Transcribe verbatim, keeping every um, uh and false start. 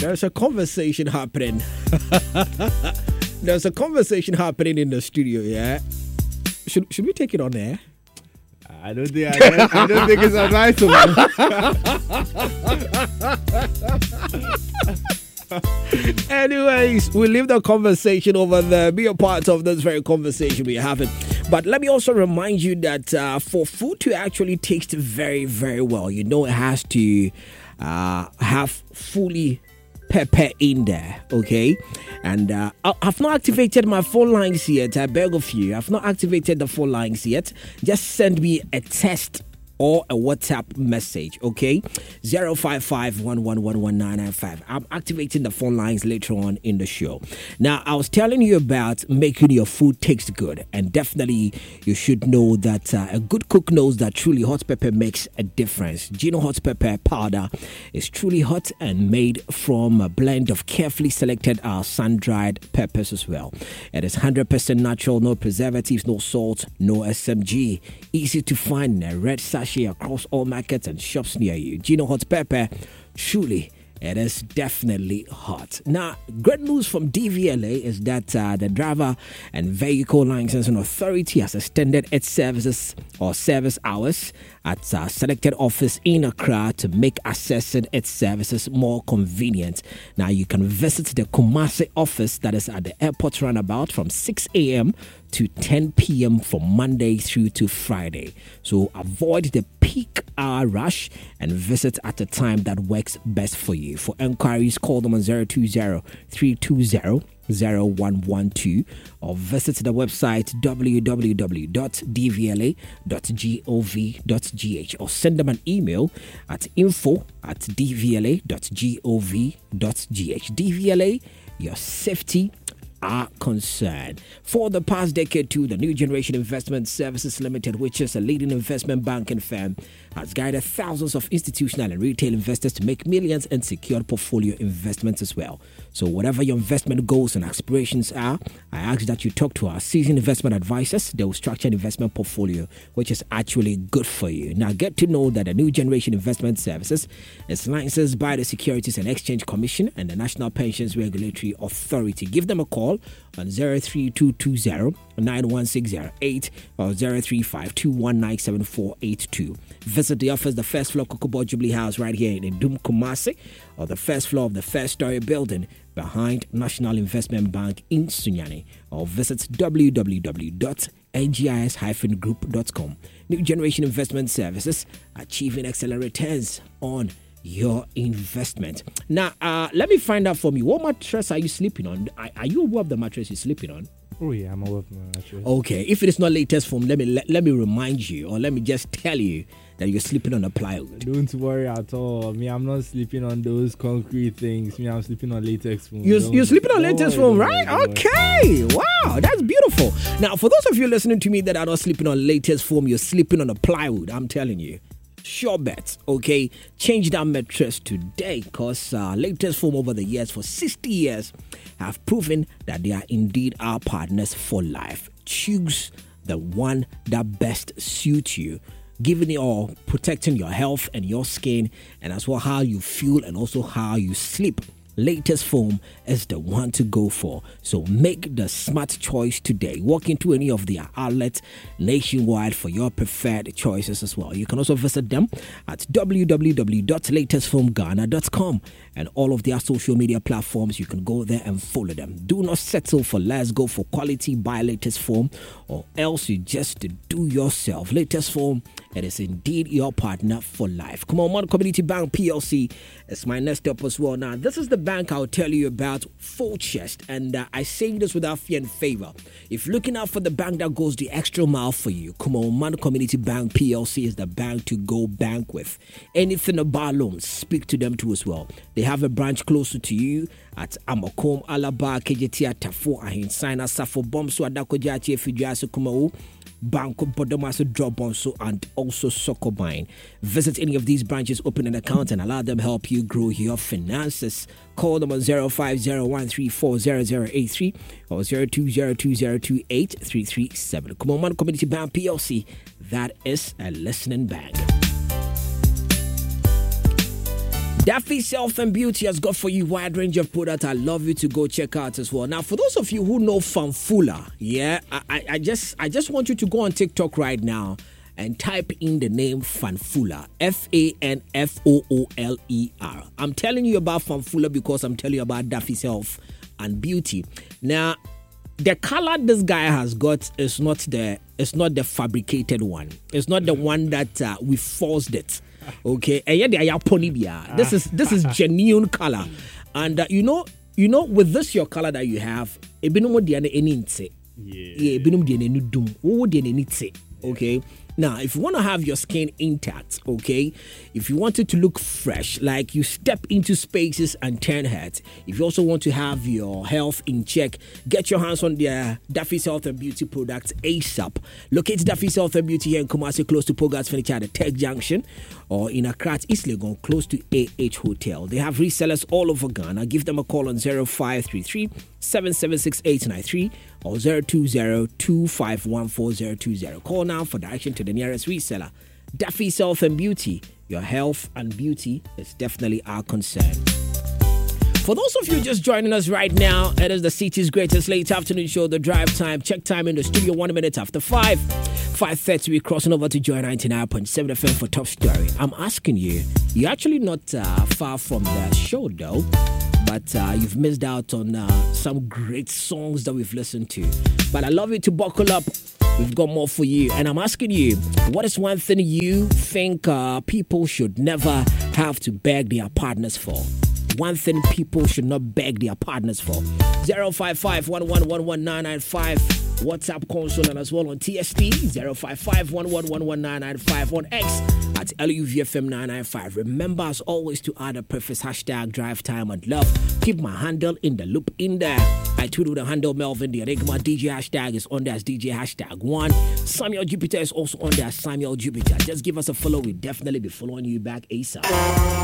there's a conversation happening. There's a conversation happening in the studio, yeah? Should should we take it on air? I don't think I don't, I don't think it's advisable. Anyways, we leave the conversation over there. Be a part of this very conversation we're having. But let me also remind you that uh, for food to actually taste very, very well, you know it has to uh, have fully pepper in there, okay? And uh, I've not activated my phone lines yet. I beg of you, I've not activated the phone lines yet. Just send me a text or a WhatsApp message, okay? zero five five, one one one, one nine nine five. I'm activating the phone lines later on in the show. Now, I was telling you about making your food taste good, and definitely you should know that uh, a good cook knows that truly hot pepper makes a difference. Gino hot pepper powder is truly hot and made from a blend of carefully selected uh, sun-dried peppers as well. It is one hundred percent natural, no preservatives, no salt, no S M G. Easy to find in a red sachet across all markets and shops near you. Gino hot pepper, truly, it is definitely hot. Now, great news from D V L A is that uh, the Driver and Vehicle Licensing Authority has extended its services or service hours at a selected office in Accra to make accessing its services more convenient. Now, you can visit the Kumasi office that is at the airport roundabout from six a.m. to ten p.m. from Monday through to Friday. So avoid the peak hour rush and visit at a time that works best for you. For enquiries, call them on zero two zero, three two zero, zero one one two or visit the website w w w dot d v l a dot gov dot g h or send them an email at info at d v l a dot gov dot g h. D V L A, your safety are concerned. For the past decade too, the New Generation Investment Services Limited, which is a leading investment banking firm, has guided thousands of institutional and retail investors to make millions in secured portfolio investments as well. So whatever your investment goals and aspirations are, I ask that you talk to our seasoned investment advisors. They will structure an investment portfolio which is actually good for you. Now get to know that the New Generation Investment Services is licensed by the Securities and Exchange Commission and the National Pensions Regulatory Authority. Give them a call on zero three two two zero, nine one six zero eight or zero three five two one nine seven four eight two. Visit the office, the first floor Kokobo Jubilee House right here in Dum Kumasi, or the first floor of the first story building behind National Investment Bank in Sunyani, or visit w w w dot n g i s dash group dot com. New Generation Investment Services, achieving excellent returns on your investment. Now, uh, let me find out from you, what mattress are you sleeping on? Are, are you aware of the mattress you're sleeping on? Oh yeah, I'm aware of my mattress. Okay, if it is not latest form, let me let, let me remind you, or let me just tell you that you're sleeping on a plywood. Don't worry at all. Me, I'm not sleeping on those concrete things. Me, I'm sleeping on latex foam. You're, you're sleeping on latex foam, right? Okay. Wow, that's beautiful. Now, for those of you listening to me that are not sleeping on latex foam, you're sleeping on a plywood, I'm telling you. Sure bet, okay? Change that mattress today, because uh, latest foam over the years, for sixty years, have proven that they are indeed our partners for life. Choose the one that best suits you, giving it all, protecting your health and your skin, and as well how you feel and also how you sleep. Latest foam is the one to go for. So make the smart choice today. Walk into any of their outlets nationwide for your preferred choices as well. You can also visit them at w w w dot latest foam ghana dot com and all of their social media platforms. You can go there and follow them. Do not settle for less. Go for quality. Buy Latest Foam, or else you just do yourself. Latest Foam, it is indeed your partner for life. Come on, Mon Community Bank P L C is my next step as well. Now, this is the bank I'll tell you about, Full Chest, and uh, I say this without fear and favor. If looking out for the bank that goes the extra mile for you, come on, Man Community Bank P L C is the bank to go bank with. Anything about loans, speak to them too as well. They have a branch closer to you at Amakom, Alaba, K J T, Tafo, Ahin, Sina, Safo, Bomso, Adako, Jati, Fijasu, Kumau, Banco Bodomaso, Dropbonso, and also Sokobine. Visit any of these branches, open an account, and allow them help you grow your finances. Call them on zero five zero one three four zero zero eight three or zero two zero two zero two eight three three seven. Come on, Man Community Bank P L C. That is a listening bank. Daffy Health and Beauty has got for you a wide range of products. I love you to go check out as well. Now, for those of you who know Fanfoola, yeah, I, I, I just I just want you to go on TikTok right now and type in the name Fanfoola, F A N F O O L E R. I'm telling you about Fanfoola because I'm telling you about Daffy Health and Beauty. Now, the color this guy has got is not the it's not the fabricated one. It's not the one that uh, we forced it. Okay, and yeah, they are ponibia. This is this is genuine color, and uh, you know, you know, with this your color that you have, it be no more than any yeah, yeah, be no more than any doom, oh, than any okay. Now, if you want to have your skin intact, okay, if you want it to look fresh, like you step into spaces and turn heads, if you also want to have your health in check, get your hands on the Daffy Health and Beauty products ASAP. Locate Daffy Health and Beauty here in Kumasi, close to Pogas Furniture at the Tech Junction, or in Accra, East Legon, close to A H Hotel. They have resellers all over Ghana. Give them a call on zero five three three, seven seven six, eight nine three or zero two zero, two five one four zero two zero. Call now for direction to the nearest reseller. Daffy Health and Beauty. Your health and beauty is definitely our concern. For those of you just joining us right now, it is the city's greatest late afternoon show, The Drive Time. Check time in the studio, one minute after five. five thirty, we're crossing over to Joy ninety-nine point seven F M for Top Story. I'm asking you, you're actually not uh, far from the show though, but uh, you've missed out on uh, some great songs that we've listened to. But I love you to buckle up. We've got more for you. And I'm asking you, what is one thing you think uh, people should never have to beg their partners for? One thing people should not beg their partners for. zero five five, one one one, one nine nine five. WhatsApp console and as well on T S T. zero five five, one one one, one nine nine five. On X at L U V F M nine nine five. Remember as always to add a preface hashtag Drive Time and Love. Keep my handle in the loop in there. I tweet with the handle Melvin. The Enigma D J hashtag is on there as D J hashtag one. Samuel Jupiter is also on there as Samuel Jupiter. Just give us a follow. We'll definitely be following you back ASAP.